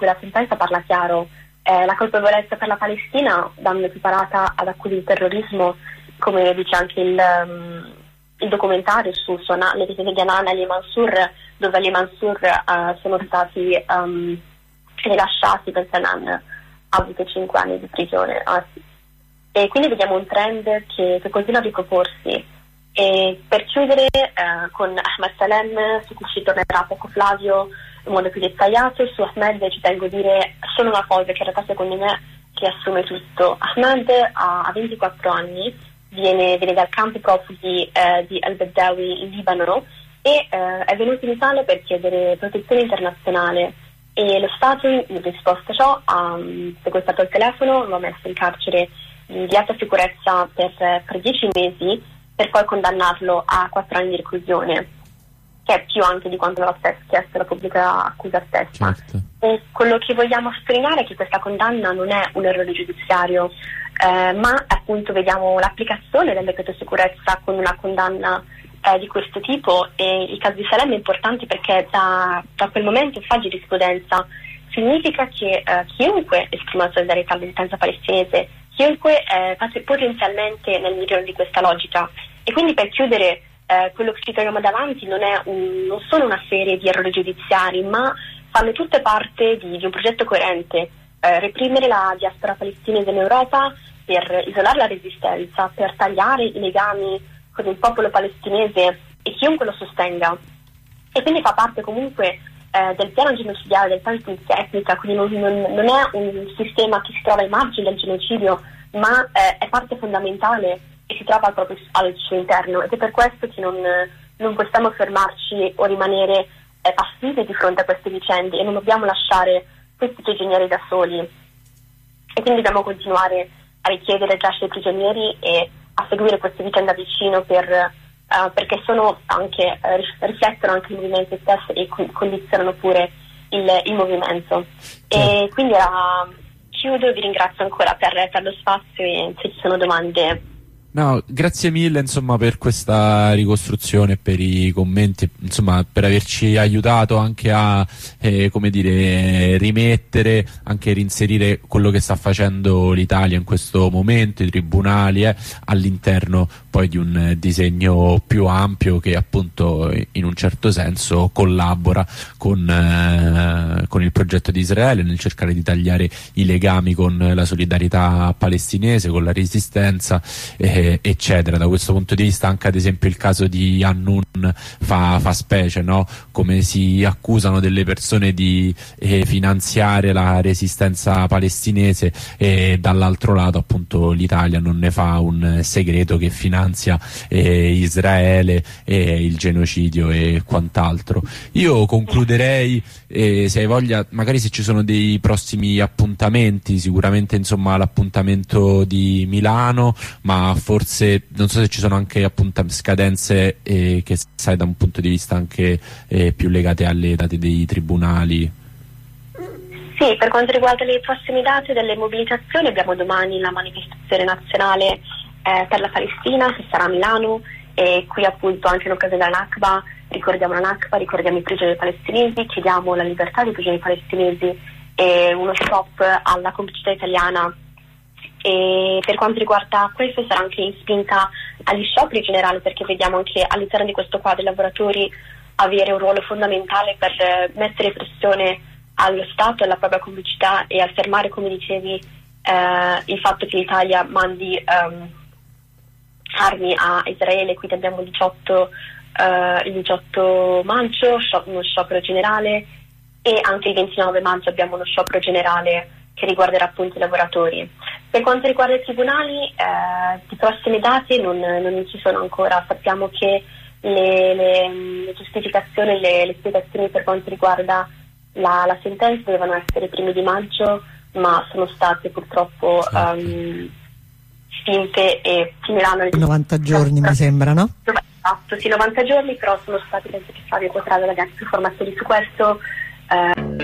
cui la sentenza parla chiaro. La colpevolezza per la Palestina vanno equiparata ad accuse di terrorismo, come dice anche il documentario le difese di Hanan e Ali Mansour, dove Ali Mansour sono stati rilasciati perché Hanan ha avuto 5 anni di prigione. E quindi vediamo un trend che continua a riproporsi. E per chiudere con Ahmed Salem, su cui ci tornerà poco Flavio in modo più dettagliato, su Ahmed ci tengo a dire solo una cosa che in realtà secondo me riassume tutto. Ahmed ha 24 anni, viene dal campo profughi di Al-Badawi in Libano e è venuto in Italia per chiedere protezione internazionale, e lo Stato in risposta a ciò ha sequestrato il telefono, lo ha messo in carcere di alta sicurezza per 10 mesi, per poi condannarlo a 4 anni di reclusione, che è più anche di quanto aveva chiesto la pubblica accusa stessa. Certo. E quello che vogliamo sottolineare è che questa condanna non è un errore giudiziario, ma appunto vediamo l'applicazione del decreto sicurezza con una condanna di questo tipo. E il caso di Salem è importante perché da quel momento fa giurisprudenza. Significa che chiunque esprima la solidarietà alla militanza palestinese, chiunque passi potenzialmente nel milione di questa logica. E quindi, per chiudere, quello che ci troviamo davanti non sono una serie di errori giudiziari, ma fanno tutte parte di un progetto coerente: reprimere la diaspora palestinese in Europa per isolare la resistenza, per tagliare i legami con il popolo palestinese e chiunque lo sostenga. E quindi fa parte comunque del piano genocidiale, del piano di pulizia etnica, quindi non è un sistema che si trova ai margini del genocidio, ma è parte fondamentale e si trova proprio al suo interno. Ed è per questo che non possiamo fermarci o rimanere passivi di fronte a queste vicende, e non dobbiamo lasciare questi prigionieri da soli. E quindi dobbiamo continuare a richiedere il rilascio dei prigionieri e a seguire queste vicende da vicino perché sono anche riflettono anche il movimento stesso e condizionano pure il movimento. E quindi chiudo, vi ringrazio ancora per lo spazio, e se ci sono domande. No, grazie mille insomma per questa ricostruzione, per i commenti, insomma per averci aiutato anche a come dire, rimettere, anche reinserire quello che sta facendo l'Italia in questo momento, i tribunali all'interno poi di un disegno più ampio che appunto in un certo senso collabora con il progetto di Israele nel cercare di tagliare i legami con la solidarietà palestinese, con la resistenza, eccetera. Da questo punto di vista anche ad esempio il caso di Annun fa specie, no? Come si accusano delle persone di finanziare la resistenza palestinese, e dall'altro lato appunto l'Italia non ne fa un segreto che finanzia Israele e il genocidio e quant'altro. Io concluderei, se hai voglia, magari se ci sono dei prossimi appuntamenti, sicuramente insomma l'appuntamento di Milano, ma forse non so se ci sono anche scadenze che sai da un punto di vista anche più legate alle date dei tribunali. Sì, per quanto riguarda le prossime date delle mobilitazioni, abbiamo domani la manifestazione nazionale per la Palestina, che sarà a Milano, e qui appunto anche in occasione della Nakba ricordiamo la Nakba, ricordiamo i prigionieri palestinesi, chiediamo la libertà dei prigionieri palestinesi e uno stop alla complicità italiana. E per quanto riguarda questo sarà anche in spinta agli scioperi in generale, perché vediamo anche all'interno di questo quadro i lavoratori avere un ruolo fondamentale per mettere pressione allo Stato, alla propria complicità, e affermare, come dicevi, il fatto che l'Italia mandi armi a Israele. Quindi abbiamo il 18 maggio uno sciopero generale, e anche il 29 maggio abbiamo uno sciopero generale che riguarderà appunto i lavoratori. Per quanto riguarda i tribunali, di prossime date non ci sono ancora. Sappiamo che le giustificazioni, le spiegazioni per quanto riguarda la sentenza dovevano essere i primi di maggio, ma sono state purtroppo spinte e finiranno 90 giorni mi sembra, no? Esatto, sì, 90 giorni, però sono stati, penso che Flavio potrà avere anche più informazioni su questo.